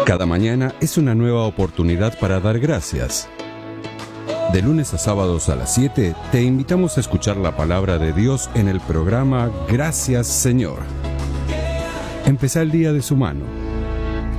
Cada mañana es una nueva oportunidad para dar gracias. De lunes a sábados a las 7 te invitamos a escuchar la palabra de Dios en el programa Gracias Señor. Empezá el día de su mano